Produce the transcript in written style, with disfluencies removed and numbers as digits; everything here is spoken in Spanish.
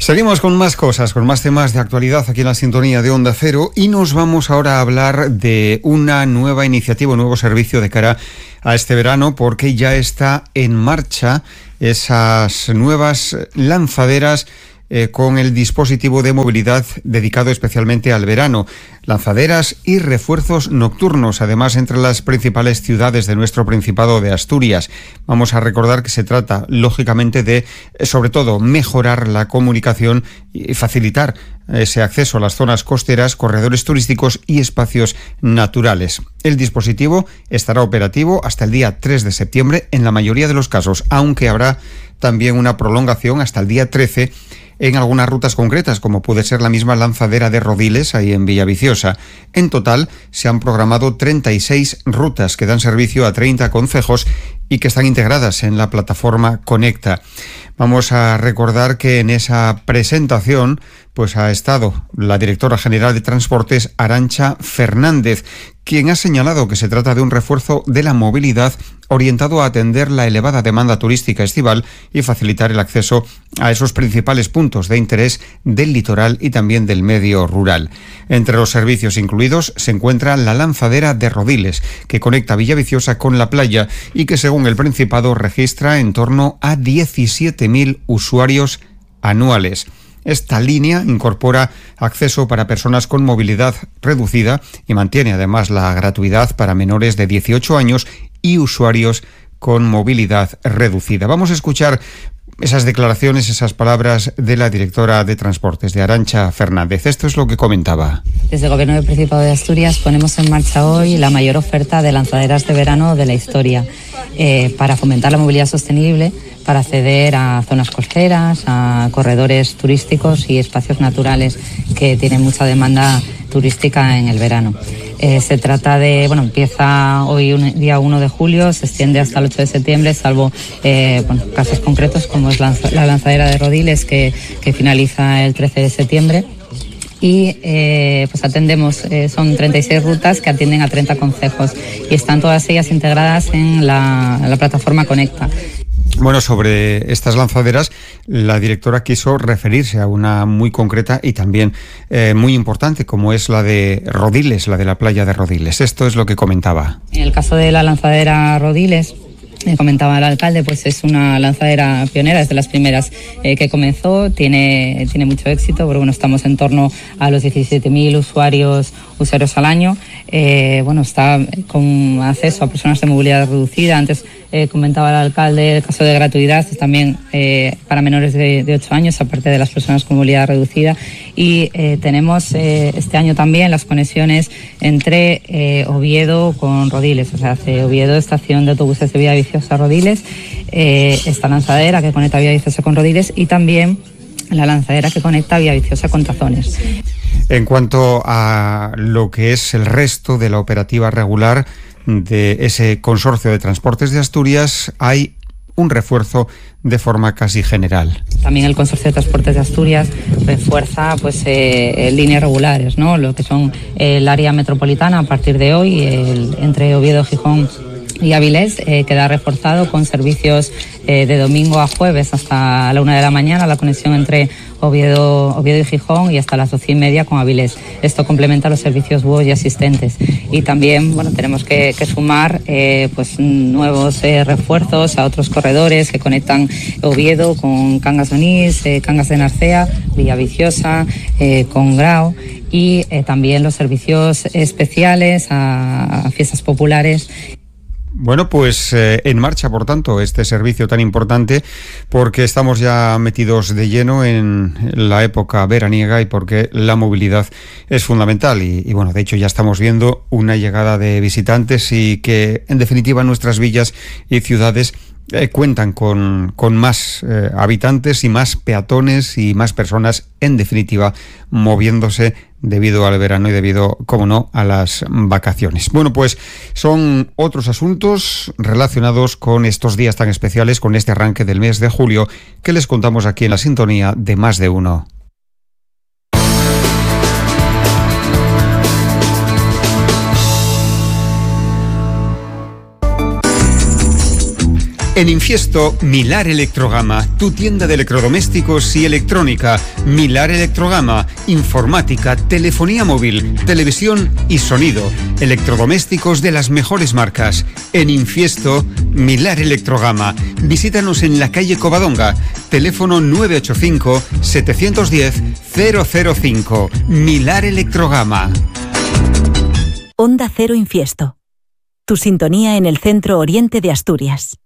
Seguimos con más cosas, con más temas de actualidad aquí en la sintonía de Onda Cero, y nos vamos ahora a hablar de una nueva iniciativa, un nuevo servicio de cara a este verano, porque ya está en marcha esas nuevas lanzaderas con el dispositivo de movilidad dedicado especialmente al verano. Lanzaderas y refuerzos nocturnos, además entre las principales ciudades de nuestro Principado de Asturias. Vamos a recordar que se trata, lógicamente, de, sobre todo, mejorar la comunicación y facilitar ese acceso a las zonas costeras, corredores turísticos y espacios naturales. El dispositivo estará operativo hasta el día 3 de septiembre en la mayoría de los casos, aunque habrá también una prolongación hasta el día 13 en algunas rutas concretas, como puede ser la misma lanzadera de Rodiles, ahí en Villaviciosa. En total, se han programado 36 rutas que dan servicio a 30 concejos y que están integradas en la plataforma Conecta. Vamos a recordar que en esa presentación pues ha estado la directora general de Transportes, Arantxa Fernández, quien ha señalado que se trata de un refuerzo de la movilidad orientado a atender la elevada demanda turística estival y facilitar el acceso a esos principales puntos de interés del litoral y también del medio rural. Entre los servicios incluidos se encuentra la lanzadera de Rodiles, que conecta Villaviciosa con la playa y que, según el Principado, registra en torno a 17.000 usuarios anuales. Esta línea incorpora acceso para personas con movilidad reducida y mantiene además la gratuidad para menores de 18 años y usuarios con movilidad reducida. Vamos a escuchar esas declaraciones, esas palabras de la directora de Transportes, de Arantxa Fernández. Esto es lo que comentaba. Desde el Gobierno del Principado de Asturias ponemos en marcha hoy la mayor oferta de lanzaderas de verano de la historia, para fomentar la movilidad sostenible, para acceder a zonas costeras, a corredores turísticos y espacios naturales que tienen mucha demanda turística en el verano. Se trata de, empieza hoy día 1 de julio, se extiende hasta el 8 de septiembre, salvo casos concretos como es la lanzadera de Rodiles que finaliza el 13 de septiembre. Y atendemos, son 36 rutas que atienden a 30 concejos y están todas ellas integradas en la plataforma Conecta. Bueno, sobre estas lanzaderas, la directora quiso referirse a una muy concreta y también muy importante, como es la de Rodiles, la de la playa de Rodiles. Esto es lo que comentaba. En el caso de la lanzadera Rodiles, comentaba el alcalde, pues es una lanzadera pionera, es de las primeras que comenzó, tiene mucho éxito, porque estamos en torno a los 17.000 usuarios al año. Está con acceso a personas de movilidad reducida. Antes comentaba el alcalde el caso de gratuidad, es también para menores de 8 años, aparte de las personas con movilidad reducida. Y tenemos este año también las conexiones entre Oviedo con Rodiles, o sea, hace Oviedo, estación de autobuses de Villaviciosa a Rodiles, esta lanzadera que conecta Villaviciosa con Rodiles y también la lanzadera que conecta Villaviciosa con Tazones. En cuanto a lo que es el resto de la operativa regular de ese consorcio de transportes de Asturias, hay un refuerzo de forma casi general. También el Consorcio de Transportes de Asturias refuerza líneas regulares, ¿no? Lo que son el área metropolitana a partir de hoy, entre Oviedo, Gijón y Avilés, queda reforzado con servicios de domingo a jueves hasta la 1 de la mañana, la conexión entre Oviedo y Gijón, y hasta las 12:30 con Avilés. Esto complementa los servicios BUOS ya existentes. Y también tenemos que sumar nuevos refuerzos a otros corredores que conectan Oviedo con Cangas de Onís, Cangas de Narcea, Villaviciosa, con Grao, y también los servicios especiales a fiestas populares. Bueno, pues en marcha, por tanto, este servicio tan importante, porque estamos ya metidos de lleno en la época veraniega y porque la movilidad es fundamental. Y de hecho ya estamos viendo una llegada de visitantes y que, en definitiva, nuestras villas y ciudades cuentan con más habitantes y más peatones y más personas, en definitiva, moviéndose debido al verano y debido, como no, a las vacaciones. Bueno, pues son otros asuntos relacionados con estos días tan especiales, con este arranque del mes de julio, que les contamos aquí en la sintonía de Más de Uno. En Infiesto, Milar Electrogama, tu tienda de electrodomésticos y electrónica. Milar Electrogama, informática, telefonía móvil, televisión y sonido. Electrodomésticos de las mejores marcas. En Infiesto, Milar Electrogama. Visítanos en la calle Covadonga. Teléfono 985 710 005. Milar Electrogama. Onda Cero Infiesto. Tu sintonía en el centro oriente de Asturias.